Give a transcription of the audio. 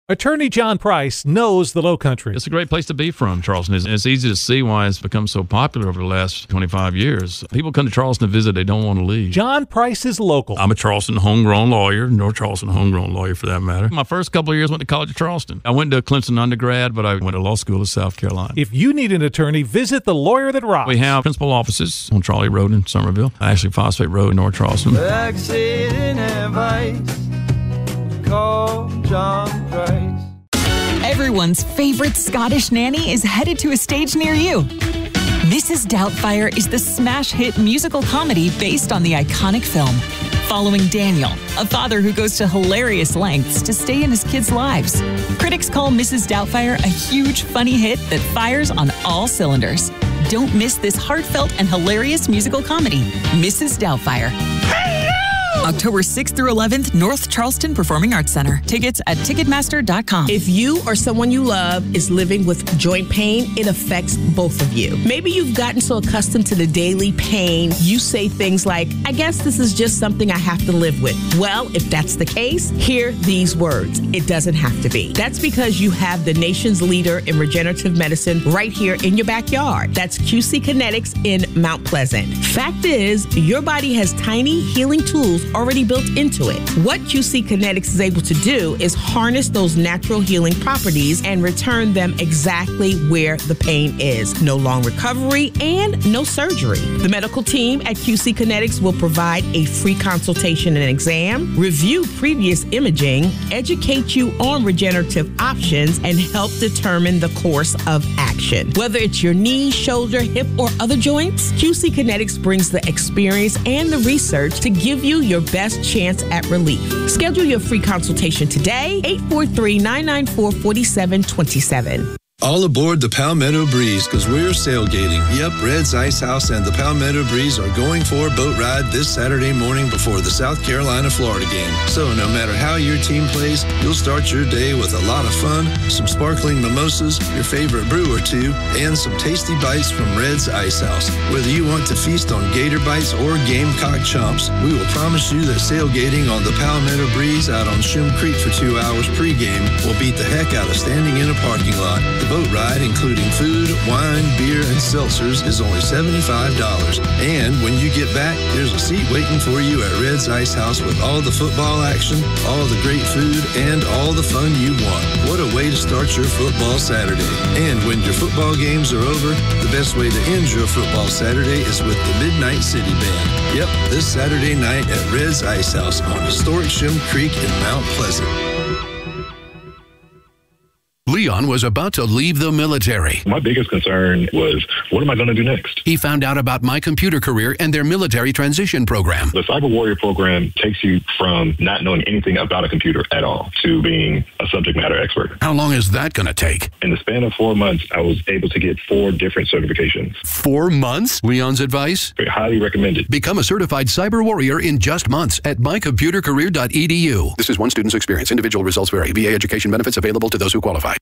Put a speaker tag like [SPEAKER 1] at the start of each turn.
[SPEAKER 1] Attorney John Price knows the Lowcountry.
[SPEAKER 2] It's a great place to be from, Charleston. It's easy to see why it's become so popular over the last 25 years. People come to Charleston to visit, they don't want to leave.
[SPEAKER 1] John Price is local.
[SPEAKER 2] I'm a Charleston homegrown lawyer, North Charleston homegrown lawyer for that matter. My first couple of years went to College of Charleston. I went to Clemson undergrad, but I went to law school in South Carolina.
[SPEAKER 1] If you need an attorney, visit the Lawyer That Rocks.
[SPEAKER 2] We have principal offices on Charlie Road in Somerville, actually Phosphate Road in North Charleston.
[SPEAKER 3] Accident advice, call John Price.
[SPEAKER 4] Everyone's favorite Scottish nanny is headed to a stage near you. Mrs. Doubtfire is the smash hit musical comedy based on the iconic film, following Daniel, a father who goes to hilarious lengths to stay in his kids' lives. Critics call Mrs. Doubtfire a huge, funny hit that fires on all cylinders. Don't miss this heartfelt and hilarious musical comedy, Mrs. Doubtfire. October 6th through 11th, North Charleston Performing Arts Center. Tickets at Ticketmaster.com.
[SPEAKER 5] If you or someone you love is living with joint pain, it affects both of you. Maybe you've gotten so accustomed to the daily pain, you say things like, I guess this is just something I have to live with. Well, if that's the case, hear these words. It doesn't have to be. That's because you have the nation's leader in regenerative medicine right here in your backyard. That's QC Kinetics in Mount Pleasant. Fact is, your body has tiny healing tools already built into it. What QC Kinetics is able to do is harness those natural healing properties and return them exactly where the pain is. No long recovery and no surgery. The medical team at QC Kinetics will provide a free consultation and exam, review previous imaging, educate you on regenerative options, and help determine the course of action. Whether it's your knee, shoulder, hip, or other joints, QC Kinetics brings the experience and the research to give you your best chance at relief. Schedule your free consultation today, 843-994-4727.
[SPEAKER 6] All aboard the Palmetto Breeze, because we're sailgating. Yep, Red's Ice House and the Palmetto Breeze are going for a boat ride this Saturday morning before the South Carolina-Florida game. So no matter how your team plays, you'll start your day with a lot of fun, some sparkling mimosas, your favorite brew or two, and some tasty bites from Red's Ice House. Whether you want to feast on gator bites or gamecock chomps, we will promise you that sailgating on the Palmetto Breeze out on Shim Creek for 2 hours pregame will beat the heck out of standing in a parking lot. The boat ride, including food, wine, beer, and seltzers, is only $75. And when you get back, there's a seat waiting for you at Red's Ice House with all the football action, all the great food, and all the fun you want. What a way to start your football Saturday. And when your football games are over, the best way to end your football Saturday is with the Midnight City Band. Yep, this Saturday night at Red's Ice House on historic Shim Creek in Mount Pleasant.
[SPEAKER 7] Leon was about to leave the military.
[SPEAKER 8] My biggest concern was, what am I going to do next?
[SPEAKER 7] He found out about My Computer Career and their military transition program.
[SPEAKER 8] The Cyber Warrior program takes you from not knowing anything about a computer at all to being a subject matter expert.
[SPEAKER 7] How long is that going to take?
[SPEAKER 8] In the span of 4 months, I was able to get 4 different certifications.
[SPEAKER 7] 4 months? Leon's advice?
[SPEAKER 8] Very highly recommended.
[SPEAKER 7] Become a certified cyber warrior in just months at mycomputercareer.edu. This is one student's experience. Individual results vary. VA education benefits available to those who qualify.